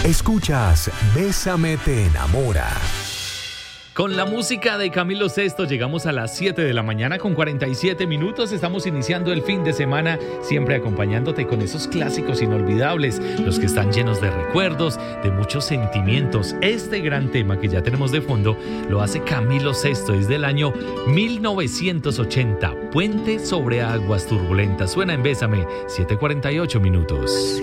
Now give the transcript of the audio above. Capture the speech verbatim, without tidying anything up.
Escuchas Bésame te enamora. Con la música de Camilo Sesto llegamos a las siete de la mañana con cuarenta y siete minutos. Estamos iniciando el fin de semana, siempre acompañándote con esos clásicos inolvidables, los que están llenos de recuerdos, de muchos sentimientos. Este gran tema que ya tenemos de fondo lo hace Camilo Sesto, es del año mil novecientos ochenta. Puente sobre aguas turbulentas. Suena en Bésame, siete cuarenta y ocho minutos.